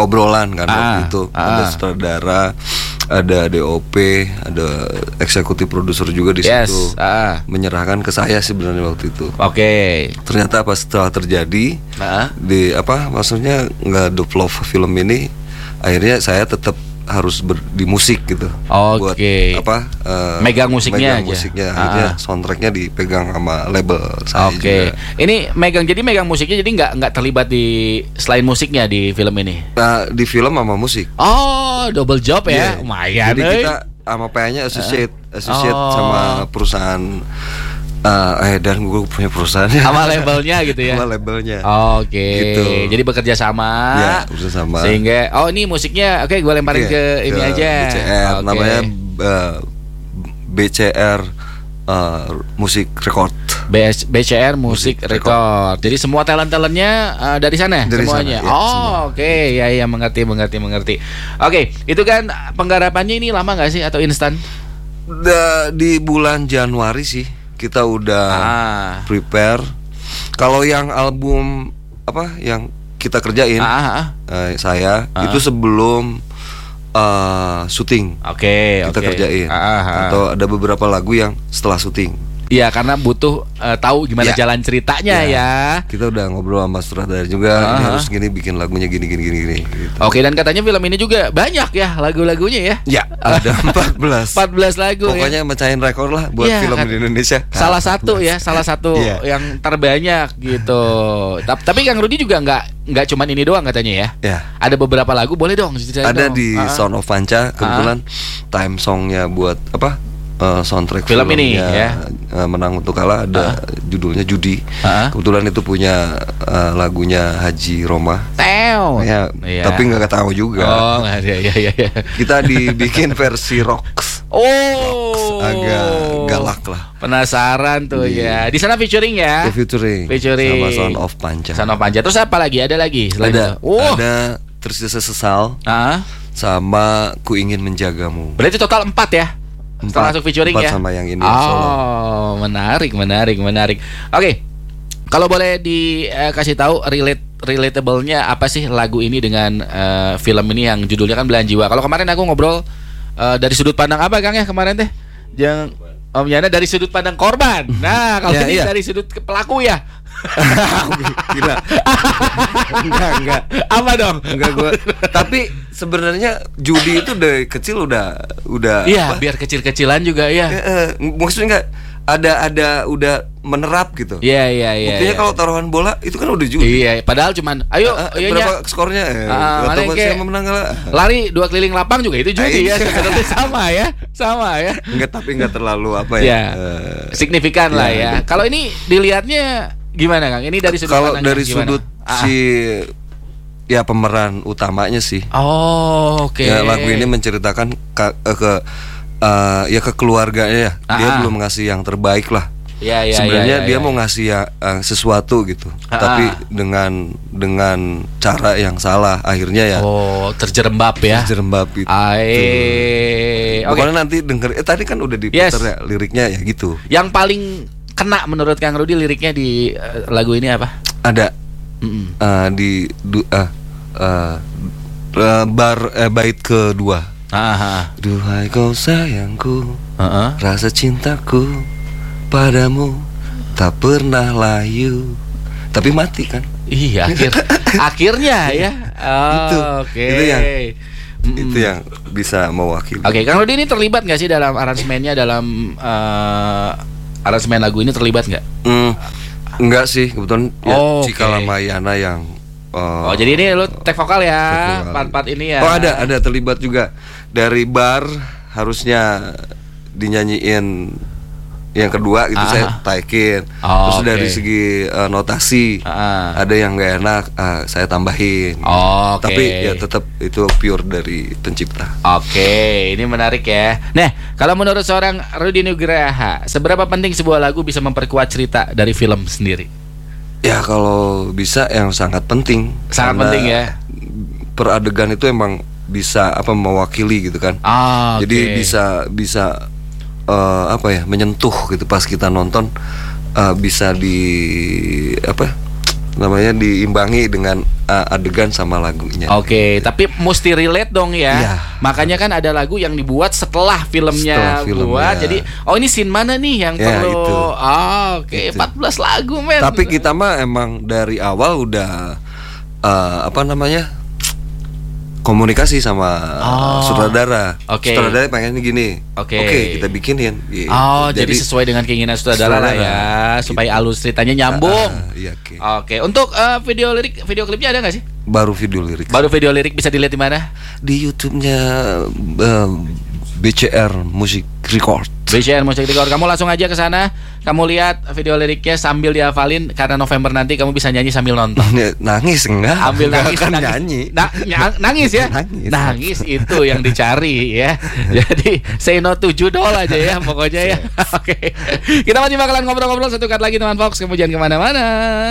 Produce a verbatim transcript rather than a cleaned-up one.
obrolan kan ah, waktu itu. ah. Ada sutradara, ada D O P, ada eksekutif produser juga di yes, situ. ah. Menyerahkan ke saya sebenarnya waktu itu. Oke. Okay. Ternyata pas setelah terjadi ah. di apa maksudnya nggak develop film ini, akhirnya saya tetap harus ber, di musik gitu. Oke. Okay. Buat apa? Uh, megang musiknya megang aja. Musiknya, akhirnya ah. soundtracknya dipegang sama label saya. Oke. Okay. Juga. Ini megang jadi megang musiknya jadi nggak nggak terlibat di selain musiknya di film ini. Nah, di film sama musik. Oh, double job ya. Yeah. Lumayan. Jadi eh. kita sama P A-nya associate, uh. associate oh. sama perusahaan. Uh, eh dan gue punya perusahaannya sama labelnya gitu ya. Sama labelnya. Oke. Okay. Gitu. Jadi bekerja sama. Ya, bekerja sama. Sehingga oh ini musiknya oke okay, gue lemparin yeah, ke, ke ini aja. B C R okay. Namanya uh, B C R uh, Musik Record. B C R Musik Record. Record. Jadi semua talent-talentnya uh, dari sana dari semuanya. Sana, ya, oh, semua. oke. Okay. Ya ya mengerti mengerti mengerti. Oke, okay. Itu kan penggarapannya ini lama nggak sih atau instan? Da, di bulan Januari sih. Kita udah ah. prepare. Kalau yang album apa yang kita kerjain, ah, ah. Eh, saya ah. itu sebelum uh, syuting. Oke, okay, kita okay. kerjain. Ah, ah. Atau ada beberapa lagu yang setelah syuting. Iya, karena butuh uh, tahu gimana ya. jalan ceritanya ya. ya. Kita udah ngobrol sama sutradara juga, uh-huh. ini harus gini bikin lagunya gini gini gini gini. Gitu. Oke, dan katanya film ini juga banyak ya lagu-lagunya ya. Ya, ada empat belas. empat belas lagu. Pokoknya ya. mecahin rekor lah buat ya, film kan. Di Indonesia. Salah satu ya, salah satu ya. yang terbanyak gitu. Tapi Kang Rudi juga nggak nggak cuman ini doang katanya ya. Ya. Ada beberapa lagu, boleh dong. Ada dong. di uh-huh. Son of Panca kebetulan uh-huh. time songnya buat apa? Uh, soundtrack film ini ya uh, Menang Untuk Kalah ada uh-huh. judulnya Judi. uh-huh. Kebetulan itu punya uh, lagunya Haji Roma. Teo. Ya, ya. Tapi nggak tahu juga. Oh, nggak ada ya, ya, ya. Kita dibikin versi rock. Oh, rocks, agak galak lah. Penasaran tuh di, ya. Di sana featuring ya. Featuring. Featuring. Sama Son of Panca. Son of Panca. Terus apa lagi? Ada lagi? Ada. Oh. Ada Tersisa Sesal. uh-huh. Sama Ku Ingin Menjagamu. Berarti total empat ya. Setelah masuk featuring empat ya. Sama yang ini. Oh, solo. menarik, menarik, menarik. Oke, okay. Kalau boleh dikasih tahu relate relatable-nya apa sih lagu ini dengan uh, film ini yang judulnya kan Belahan Jiwa. Kalau kemarin aku ngobrol uh, dari sudut pandang apa Kang ya kemarin teh? Yang Om Yana dari sudut pandang korban. Nah, kalau ya, ini iya. dari sudut pelaku ya. Gila. Enggak, enggak. Apa dong? Enggak gua. Tapi sebenarnya judi itu dari kecil udah udah iya, apa? Biar kecil-kecilan juga ya. Eh, eh, maksudnya enggak ada ada udah menerap gitu. Iya, iya, iya. Buktinya ya. kalau taruhan bola itu kan udah judi. Iya, padahal cuman ayo uh, uh, iya, berapa ya. skornya? Uh, atau siapa menang lah. Lari dua keliling lapang juga itu judi ya. Sebenarnya sama ya. Sama ya. Enggak, tapi enggak terlalu apa ya. ya uh, signifikan ya, lah ya. Kalau ini dilihatnya gimana Kang? Ini dari sudut kalau dari gimana? sudut ah. si ya pemeran utamanya sih. Oh, oke. Okay. Ya, lagu ini menceritakan ke, ke uh, ya ke keluarganya ya. Ah. Dia belum ngasih yang terbaik lah. Ya, ya, sebenarnya ya, ya, dia ya. mau ngasih ya, uh, sesuatu gitu, ah. tapi dengan dengan cara yang salah akhirnya ya. Oh, terjerembab ya. Terjerembab itu. Oke. Pokoknya nanti denger. Eh tadi kan udah diputar yes. ya liriknya ya gitu. Yang paling kena menurut Kang Rudi liriknya di uh, lagu ini apa? Ada uh, di du, uh, uh, uh, bar uh, bait kedua. Aha. Duhai kau sayangku, uh-uh. rasa cintaku padamu tak pernah layu, tapi mati kan? Iya, akhir akhirnya ya. Oh, itu, okay. itu yang mm. itu yang bisa mewakili. Oke, okay. Kang Rudi ini terlibat nggak sih dalam aransemennya, dalam uh, aransemen lagu ini terlibat nggak? Mm, enggak sih, kebetulan ya, oh, Cika okay. Lamayana yang. Uh, oh, jadi ini lu take vokal ya, part-part ini ya? Oh ada, ada terlibat juga dari bar harusnya dinyanyiin. Yang kedua gitu uh-huh. saya taikin. Oh, terus okay. dari segi uh, notasi uh-huh. ada yang nggak enak uh, saya tambahin. Oh, okay. Tapi ya tetap itu pure dari pencipta. Oke, okay. Ini menarik ya. Nah, kalau menurut seorang Rudi Nugraha, seberapa penting sebuah lagu bisa memperkuat cerita dari film sendiri? Ya kalau bisa yang sangat penting. Sangat penting ya. Per adegan itu emang bisa apa mewakili gitu kan. Oh, okay. Jadi bisa bisa Uh, apa ya menyentuh gitu pas kita nonton uh, bisa di apa namanya diimbangi dengan uh, adegan sama lagunya. Oke, okay, tapi mesti relate dong ya. Ya. Makanya kan ada lagu yang dibuat setelah filmnya, setelah filmnya. buat. Jadi, oh ini scene mana nih yang ya, perlu? Oh, oke, okay. empat belas lagu men. Tapi kita mah emang dari awal udah uh, apa namanya? komunikasi sama oh, sutradara. Okay. Sutradara pengennya gini. Oke, okay. okay, kita bikinin. Oh, jadi, jadi sesuai dengan keinginan sutradara, sutradara lah ya, gitu. Supaya alur ceritanya nyambung. Uh, uh, iya, Oke, okay. okay. Untuk uh, video lirik, video klipnya ada nggak sih? Baru video lirik. Baru video lirik, bisa dilihat di mana? Di YouTube-nya uh, B C R Music Record. B C R Music Record. Kamu langsung aja ke sana. Kamu lihat video liriknya sambil dihafalin, karena November nanti kamu bisa nyanyi sambil nonton. Nangis enggak? Ambil nangis, kan nangis. nyanyi. Na, ny- nangis ya? Nangis. Nangis itu yang dicari ya. Jadi say no to judol aja ya pokoknya ya. Oke. Okay. Kita masih bakalan ngobrol-ngobrol satu cut lagi teman Fox. Kamu jangan kemana-mana.